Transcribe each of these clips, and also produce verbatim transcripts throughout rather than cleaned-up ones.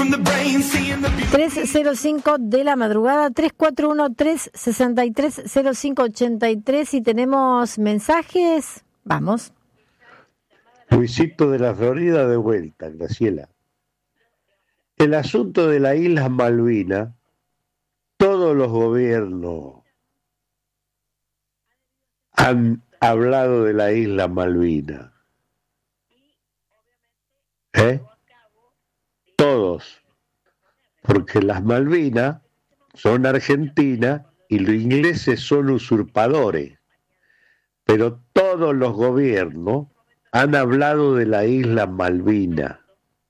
tres cero cinco de la madrugada, tres cuatro uno, tres seis tres, cero cinco ocho tres, y tenemos mensajes. Vamos. Luisito de la Florida de vuelta, Graciela. El asunto de la isla Malvina, todos los gobiernos han hablado de la isla Malvina. ¿Eh? Todos. Porque las Malvinas son argentinas y los ingleses son usurpadores. Pero todos los gobiernos han hablado de la isla Malvina.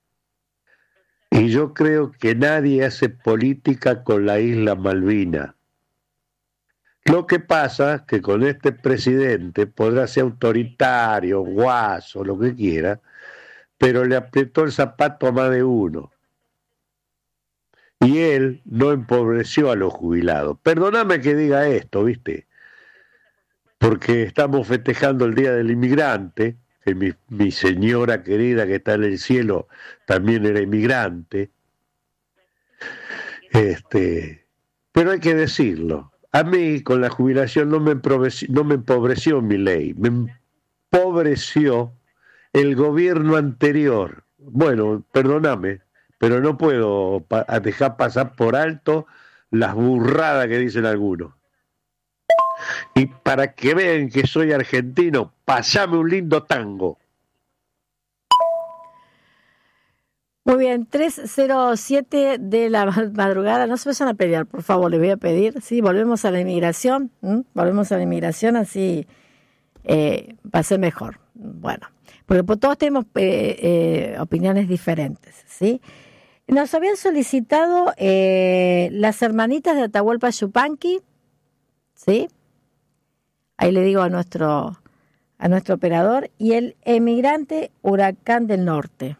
Y yo creo que nadie hace política con la isla Malvina. Lo que pasa es que con este presidente podrá ser autoritario, guaso, lo que quiera, pero le apretó el zapato a más de uno. Y él no empobreció a los jubilados. Perdóname que diga esto, ¿viste? Porque estamos festejando el Día del Inmigrante, que mi, mi señora querida que está en el cielo también era inmigrante. Este, pero hay que decirlo. A mí con la jubilación no me empobreció, no me empobreció mi ley, me empobreció el gobierno anterior. Bueno, perdóname, pero no puedo pa- dejar pasar por alto las burradas que dicen algunos. Y para que vean que soy argentino, pasame un lindo tango. Muy bien, tres cero siete de la madrugada. No se vayan a pelear, por favor, les voy a pedir. Sí, volvemos a la inmigración. ¿m? Volvemos a la inmigración, así eh, va a ser mejor. Bueno, porque pues, todos tenemos eh, eh, opiniones diferentes, ¿sí? Nos habían solicitado eh, las hermanitas de Atahualpa Yupanqui, ¿sí? Ahí le digo a nuestro, a nuestro operador, y el emigrante Huracán del Norte.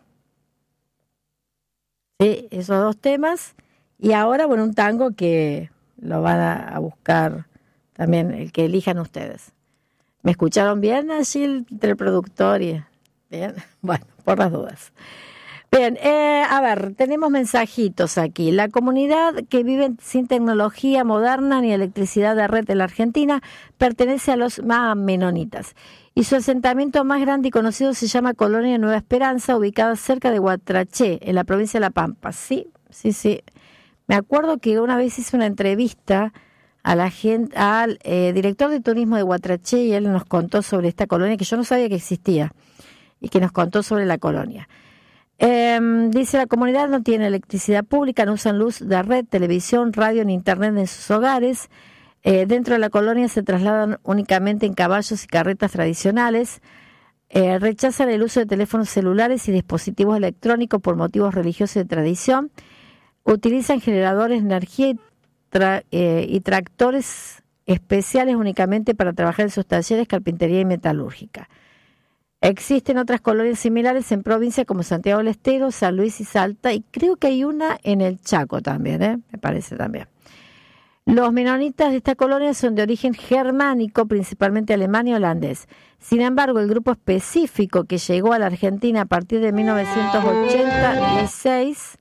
Sí, esos dos temas. Y ahora, bueno, un tango que lo van a, a buscar también, el que elijan ustedes. ¿Me escucharon bien allí el, el productor? Y, bien, bueno, por las dudas. Bien, eh, a ver, tenemos mensajitos aquí. La comunidad que vive sin tecnología moderna ni electricidad de red en la Argentina pertenece a los menonitas. Y su asentamiento más grande y conocido se llama Colonia Nueva Esperanza, ubicada cerca de Huatraché, en la provincia de La Pampa. Sí, sí, sí. Me acuerdo que una vez hice una entrevista a la gente, al eh, director de turismo de Huatraché, y él nos contó sobre esta colonia, que yo no sabía que existía, y que nos contó sobre la colonia. Eh, dice, la comunidad no tiene electricidad pública, no usan luz de red, televisión, radio ni internet en sus hogares. Eh, dentro de la colonia se trasladan únicamente en caballos y carretas tradicionales. Eh, rechazan el uso de teléfonos celulares y dispositivos electrónicos por motivos religiosos y de tradición. Utilizan generadores de energía y, tra- eh, y tractores especiales únicamente para trabajar en sus talleres, carpintería y metalúrgica. Existen otras colonias similares en provincias como Santiago del Estero, San Luis y Salta, y creo que hay una en el Chaco también, ¿eh? Me parece también. Los menonitas de esta colonia son de origen germánico, principalmente alemán y holandés. Sin embargo, el grupo específico que llegó a la Argentina a partir de mil novecientos ochenta y seis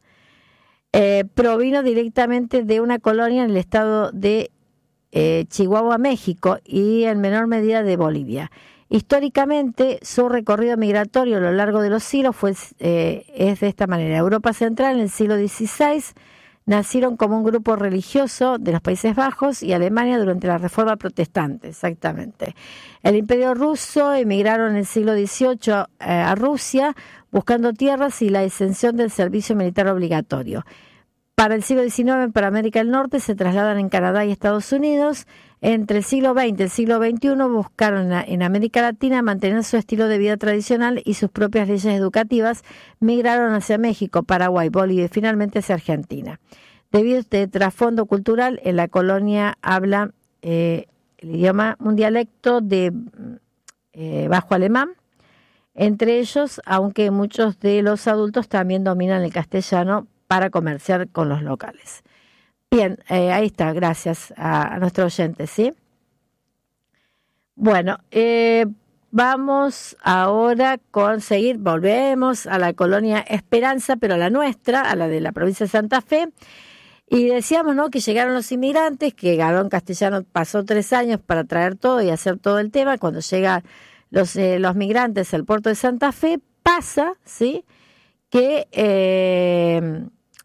eh, provino directamente de una colonia en el estado de eh, Chihuahua, México, y en menor medida de Bolivia. Históricamente, su recorrido migratorio a lo largo de los siglos fue, eh, es de esta manera. Europa Central, en el siglo dieciséis, nacieron como un grupo religioso de los Países Bajos, y Alemania durante la Reforma Protestante, exactamente. El Imperio Ruso emigraron en el siglo dieciocho eh, a Rusia, buscando tierras y la exención del servicio militar obligatorio. Para el siglo diecinueve, para América del Norte, se trasladan en Canadá y Estados Unidos. Entre el siglo veinte y el siglo veintiuno buscaron en América Latina mantener su estilo de vida tradicional y sus propias leyes educativas. Migraron hacia México, Paraguay, Bolivia y finalmente hacia Argentina. Debido a este trasfondo cultural, en la colonia habla eh, el idioma, un dialecto de eh, bajo alemán. Entre ellos, aunque muchos de los adultos también dominan el castellano para comerciar con los locales. Bien, eh, ahí está, gracias a, a nuestro oyente, ¿sí? Bueno, eh, vamos ahora con seguir, volvemos a la colonia Esperanza, pero a la nuestra, a la de la provincia de Santa Fe. Y decíamos, ¿no?, que llegaron los inmigrantes, que Gadón Castellano pasó tres años para traer todo y hacer todo el tema. Cuando llegan los, eh, los migrantes al puerto de Santa Fe, pasa, ¿sí?, que, eh,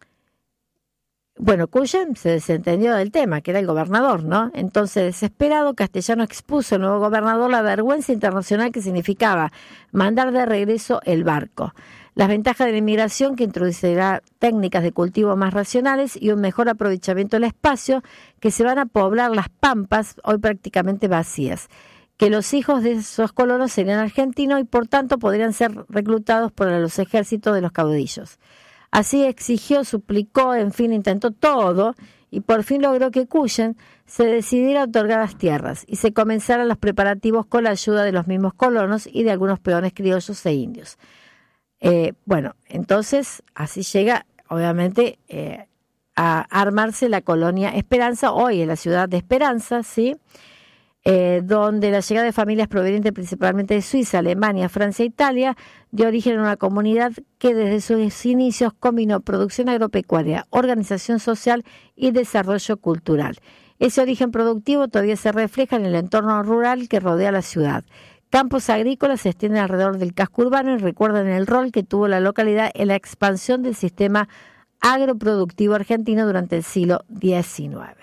bueno, Cuyen se desentendió del tema, que era el gobernador, ¿no? Entonces, desesperado, Castellano expuso al nuevo gobernador la vergüenza internacional que significaba mandar de regreso el barco. Las ventajas de la inmigración, que introducirá técnicas de cultivo más racionales y un mejor aprovechamiento del espacio, que se van a poblar las pampas hoy prácticamente vacías, que los hijos de esos colonos serían argentinos y por tanto podrían ser reclutados por los ejércitos de los caudillos. Así exigió, suplicó, en fin, intentó todo y por fin logró que Cuyen se decidiera a otorgar las tierras y se comenzaran los preparativos con la ayuda de los mismos colonos y de algunos peones criollos e indios. Eh, bueno, entonces así llega, obviamente, eh, a armarse la colonia Esperanza, hoy en la ciudad de Esperanza, ¿sí?, eh, donde la llegada de familias provenientes principalmente de Suiza, Alemania, Francia e Italia dio origen a una comunidad que desde sus inicios combinó producción agropecuaria, organización social y desarrollo cultural. Ese origen productivo todavía se refleja en el entorno rural que rodea la ciudad. Campos agrícolas se extienden alrededor del casco urbano y recuerdan el rol que tuvo la localidad en la expansión del sistema agroproductivo argentino durante el siglo diecinueve.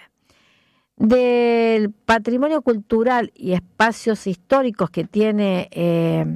Del patrimonio cultural y espacios históricos que tiene eh,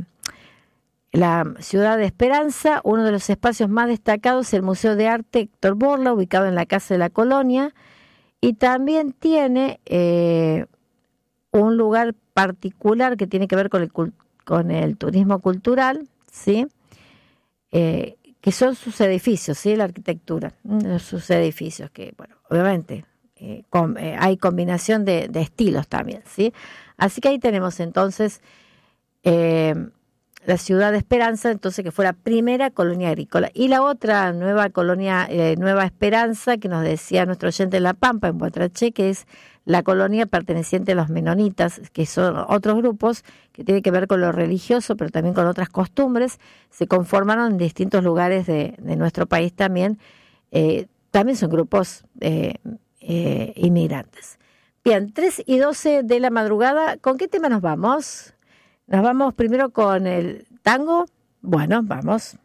la ciudad de Esperanza, uno de los espacios más destacados es el Museo de Arte Héctor Borla, ubicado en la Casa de la Colonia, y también tiene eh, un lugar particular que tiene que ver con el, con el turismo cultural, ¿sí?, eh, que son sus edificios, ¿sí?, la arquitectura, sus edificios, que, bueno, obviamente eh, con, eh, hay combinación de, de estilos también, ¿sí? Así que ahí tenemos entonces eh, la ciudad de Esperanza, entonces, que fue la primera colonia agrícola. Y la otra nueva colonia, eh, Nueva Esperanza, que nos decía nuestro oyente en La Pampa, en Buatraché, que es la colonia perteneciente a los menonitas, que son otros grupos que tienen que ver con lo religioso, pero también con otras costumbres, se conformaron en distintos lugares de, de nuestro país también. Eh, también son grupos eh, eh, inmigrantes. Bien, tres y doce de la madrugada, ¿con qué tema nos vamos? Nos vamos primero con el tango. Bueno, vamos.